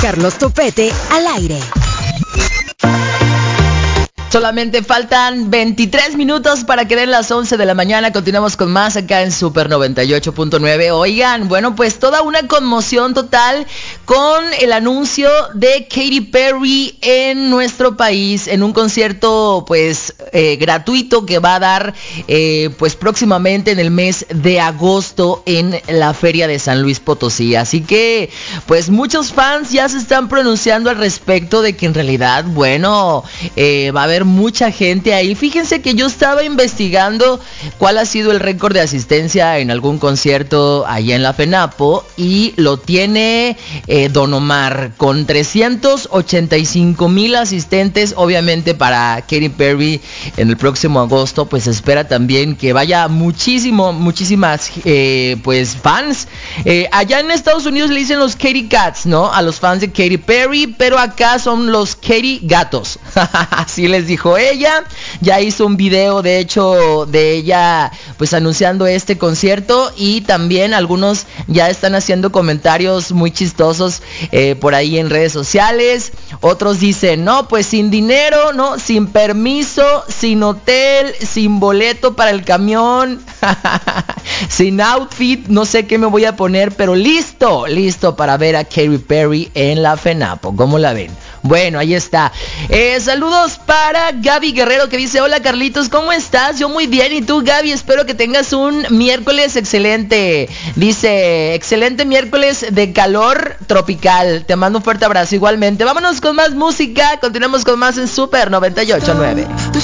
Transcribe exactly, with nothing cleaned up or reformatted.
Carlos Topete al aire. Solamente faltan veintitrés minutos para que den las once de la mañana. Continuamos con más acá en Super noventa y ocho punto nueve. Oigan, bueno, pues toda una conmoción total con el anuncio de Katy Perry en nuestro país, en un concierto pues eh, gratuito que va a dar eh, pues próximamente en el mes de agosto en la Feria de San Luis Potosí. Así que pues muchos fans ya se están pronunciando al respecto de que en realidad, bueno, eh, va a haber mucha gente ahí. Fíjense que yo estaba investigando cuál ha sido el récord de asistencia en algún concierto allá en la FENAPO y lo tiene eh, Don Omar con trescientos ochenta y cinco mil asistentes. Obviamente para Katy Perry en el próximo agosto pues se espera también que vaya muchísimo, muchísimas eh, pues fans. Eh, allá en Estados Unidos le dicen los Katy Cats, ¿no? A los fans de Katy Perry, pero acá son los Katy Gatos. Así les dijo ella. Ya hizo un video de hecho de ella pues anunciando este concierto y también algunos ya están haciendo comentarios muy chistosos eh, por ahí en redes sociales. Otros dicen, no, pues sin dinero, no, sin permiso, sin hotel, sin boleto para el camión, sin outfit, no sé qué me voy a poner, pero listo, listo para ver a Katy Perry en la FENAPO. ¿Cómo la ven? Bueno, ahí está. Eh, saludos para Gaby Guerrero que dice, hola Carlitos, ¿cómo estás? Yo muy bien, ¿y tú, Gaby? Espero que tengas un miércoles excelente. Dice, excelente miércoles de calor tropical. Te mando un fuerte abrazo igualmente. Vámonos con más música. Continuamos con más en Super noventa y ocho punto nueve.